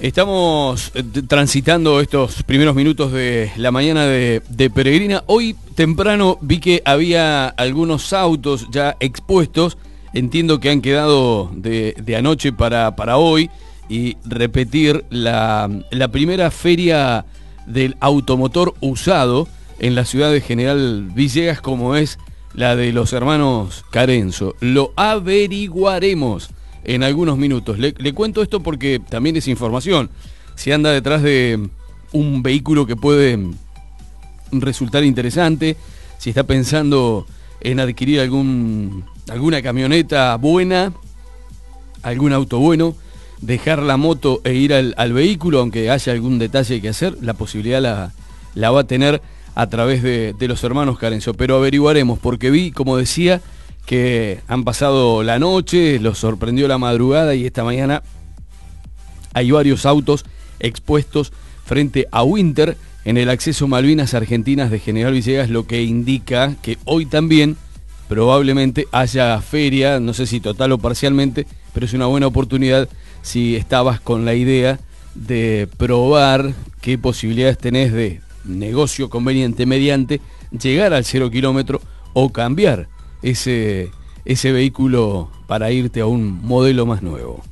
Estamos transitando estos primeros minutos de la mañana de Peregrina. Hoy temprano vi que había algunos autos ya expuestos. Entiendo que han quedado de anoche para hoy y repetir la primera feria del automotor usado en la ciudad de General Villegas, como es la de los hermanos Carenzo. Lo averiguaremos en algunos minutos. Le cuento esto porque también es información. Si anda detrás de un vehículo que puede resultar interesante, si está pensando en adquirir alguna camioneta buena, algún auto bueno, dejar la moto e ir al vehículo, aunque haya algún detalle que hacer, la posibilidad la va a tener a través de los hermanos Carenzo. Pero averiguaremos, porque vi, como decía, que han pasado la noche, los sorprendió la madrugada y esta mañana hay varios autos expuestos frente a Winter en el acceso Malvinas Argentinas de General Villegas, lo que indica que hoy también probablemente haya feria, no sé si total o parcialmente, pero es una buena oportunidad si estabas con la idea de probar qué posibilidades tenés de negocio conveniente mediante llegar al 0 kilómetro o cambiar ese vehículo para irte a un modelo más nuevo.